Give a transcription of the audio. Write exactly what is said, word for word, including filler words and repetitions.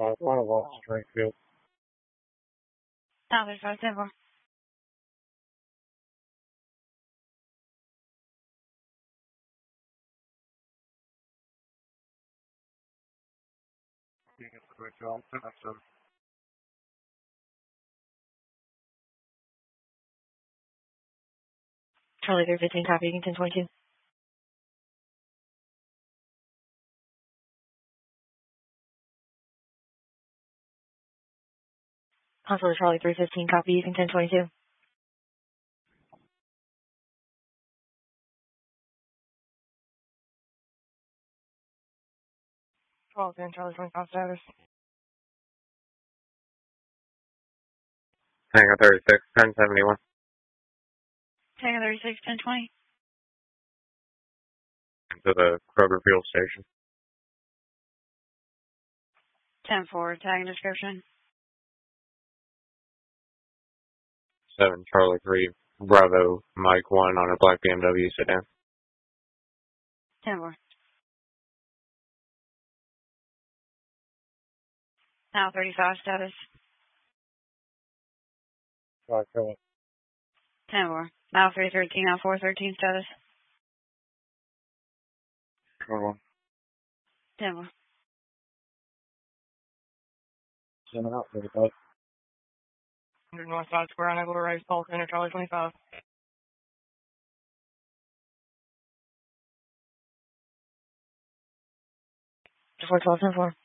Uh, one of us, Springfield. Now thirty-five, ten four. Charlie three fifteen, copy, Eagle ten twenty-two. Consular Charlie three fifteen, copy, Eagle ten twenty-two. twelve ten, Charlie twenty-five status. Tango thirty-six, ten seventy-one. Tango thirty-six, ten twenty. To the Kroger fuel station. ten four, tag and description. seven Charlie three, Bravo, Mike one on a black B M W sedan. ten four. Now thirty-five status. Five Philip. ten four. Now three thirteen, now four thirteen status. one. ten four. Send it out, thirty-five. one one hundred North Side Square, unable to raise call center, Charlie twenty-five. four twelve, ten four.